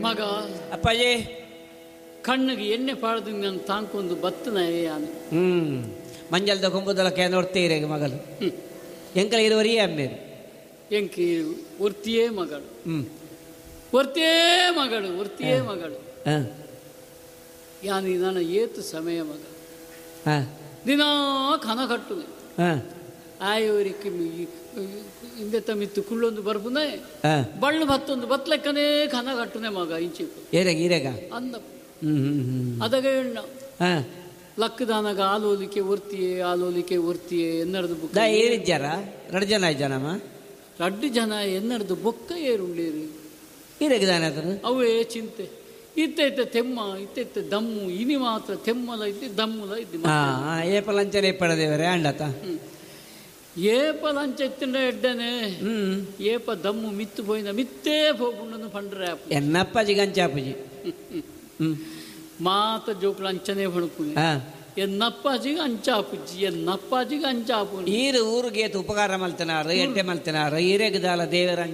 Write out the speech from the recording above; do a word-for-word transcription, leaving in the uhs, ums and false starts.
ಮಗ ಅಪ್ಪಾಜಿ ಕಣ್ಣಿಗೆ ಎಣ್ಣೆ ಪಾಡ್ದು ನಾನು ತಾಂಕೊಂದು ಬತ್ತನ ಯಾನು ಹ್ಮ್ ಮಂಜಲ್ದ ಕೊಂಬುದಲಕ್ಕೆ ನೋಡ್ತೀರಿ ಮಗಳು ಎಂಕಲ ಇರುವರಿಯೇ ಅಮ್ಮೇರು ಎಂಕಿ ಒರ್ತಿಯೇ ಮಗಳು ಹ್ಮ್ ಒರ್ತಿಯೇ ಮಗಳು ಒರ್ತಿಯೇ ಮಗಳು ಯಾನಿ ನನ್ನ ಏತು ಸಮಯ ಮಗ ದಿನಾ ಕನ ಕಟ್ಟುನೆ ಆಯವರಿಗೆ ಇಂದೆತ್ತ ಮಿತ್ತು ಕುಳ್ಳೊಂದು ಬರ್ಬುನೆ ಬಳ್ಳು ಬತ್ತೊಂದು ಬತ್ಲೆಕ್ಕನೇ ಕನ ಕಟ್ಟುನೆ ಮಗ ಇಂಚಿ ಏರೆಗ ಈರೆಗ ಅಂದ ಅದಾಗ ಎಣ್ಣ ಲಕ್ಕದಾನಾಗ ಆಲೋಲಿಕೆ ಒರ್ತಿಯೇ ಆಲೋಲಿಕೆ ಒರ್ತಿಯೇ ಎನ್ನಡದು ಬುಕ್ಕ ಏರಿದ್ದಾರ ಎರಡು ಜನ ಜನಮ್ಮ ರಡ್ಡು ಜನ ಎನ್ನಡದು ಬೊಕ್ಕ ಏರುಂಡೇರಿ ಈರೆಗದಾನ ಅವೇ ಚಿಂತೆ ಇತ್ತ ಇತ್ತ ತೆಮ್ಮ ಇತ್ತ ಇತ್ತ ದಮ್ಮು ಇನಿ ಮಾತ್ರ ತೆಮ್ಮಲ ಇದ್ದಿ ದಮ್ಮುಲ ಇದ್ದಿ ಏಪ ಲಂಚನೆ ಪಡೆದೇವರೇ ಅಂಡತ ಏಪ ಲಂಚ ಇತ್ತಿಂಡ ಎಡ್ಡನೆ ಏಪ ದಮ್ಮು ಮಿತ್ತು ಪೋಯಿನ ಮಿತ್ತೇ ಹೋಗುಂಡು ಪಂಡ್ರೆ ಎನ್ನಪ್ಪಾಜಿ ಗಂಚಾಪುಜಿ ಮಾತ ಜೋಕ್ಲ ಅಂಚನೆ ಹೊಣಪುನೆ ಎನ್ನಪ್ಪಾಜಿಗೆ ಅಂಚಾಪುಜ್ಜಿ ಎನ್ನಪ್ಪಾಜಿಗೆ ಅಂಚಾಪು ಈರು ಊರಿಗೆ ಉಪಕಾರ ಮಲ್ತನಾರು ಎಡ್ಡೆ ಮಲ್ತನಾರು ಈರೆಗದಾಲ ದೇವರ